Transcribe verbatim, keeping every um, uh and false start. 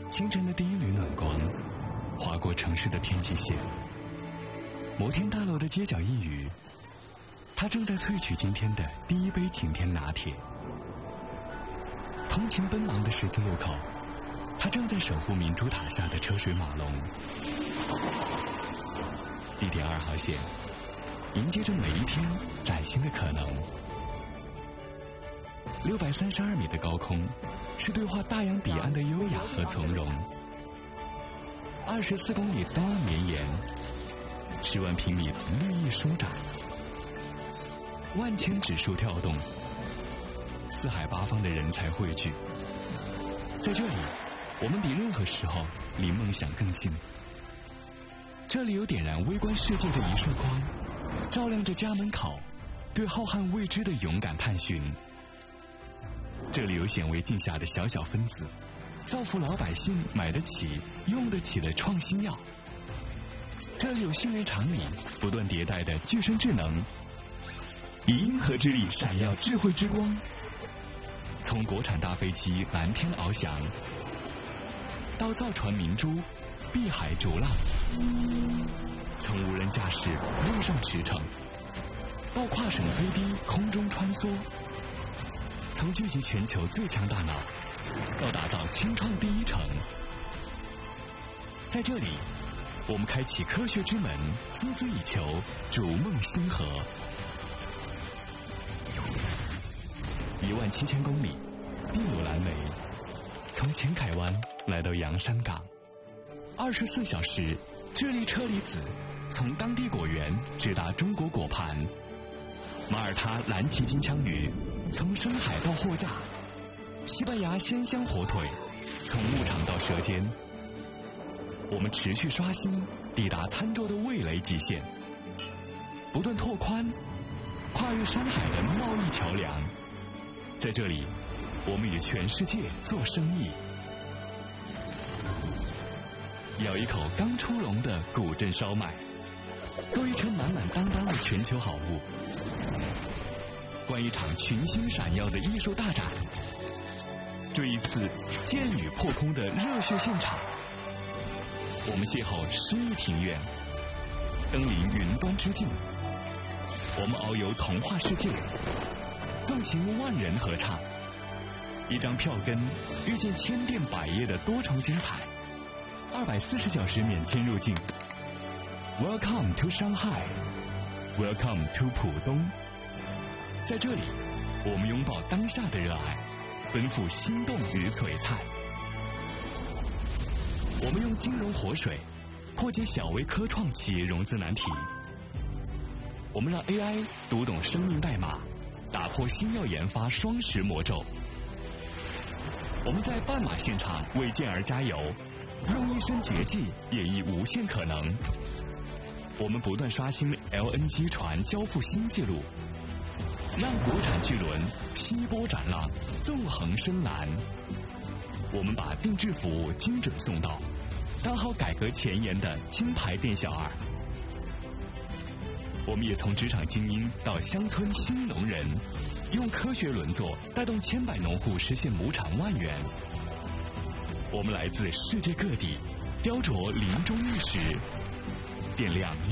清晨的第一缕暖光划过城市的天际线，摩天大楼的街角一隅，它正在萃取今天的第一杯晴天拿铁。通勤奔忙的十字路口，它正在守护明珠塔下的车水马龙。地铁二号线迎接着每一天崭新的可能。六百三十二米的高空，是对话大洋彼岸的优雅和从容。二十四公里东岸绵延，十万平米绿意舒展，万千指数跳动，四海八方的人才汇聚。在这里，我们比任何时候离梦想更近。这里有点燃微观世界的一束光，照亮着家门口对浩瀚未知的勇敢探寻。这里有显微镜下的小小分子，造福老百姓买得起用得起的创新药。这里有训练场里不断迭代的具身智能，以银河之力闪耀智慧之光。从国产大飞机蓝天翱翔，到造船明珠碧海逐浪，从无人驾驶路上驰骋，到跨省飞低空中穿梭，从聚集全球最强大脑到打造轻创第一城。在这里，我们开启科学之门，孜孜以求，逐梦星河。一万七千公里，筚路蓝莓，从前海湾来到洋山港，二十四小时智利车厘子从当地果园直达中国果盘，马耳他蓝鳍金枪鱼从深海到货架，西班牙鲜香火腿从牧场到舌尖。我们持续刷新，抵达餐桌的味蕾极限，不断拓宽跨越山海的贸易桥梁。在这里，我们与全世界做生意。咬一口刚出笼的古镇烧麦，购一车满满当当的全球好物，观一场群星闪耀的艺术大展，追一次剑雨破空的热血现场。我们邂逅诗意庭院，登临云端之境。我们遨游童话世界，纵情万人合唱。一张票根遇见千变百业的多重精彩，二百四十小时免签入境。Welcome to Shanghai, Welcome to 浦东。在这里，我们拥抱当下的热爱，奔赴心动与璀璨。我们用金融活水破解小微科创企业融资难题。我们让 A I 读懂生命代码，打破新药研发双十魔咒。我们在半马现场为健儿加油，用一身绝技演绎无限可能。我们不断刷新 L N G 船交付新纪录，让国产巨轮劈波斩浪，纵横深蓝。我们把定制服务精准送到，当好改革前沿的金牌店小二。我们也从职场精英到乡村新农人，用科学轮作带动千百农户实现亩产万元。我们来自世界各地，雕琢林中玉石，点亮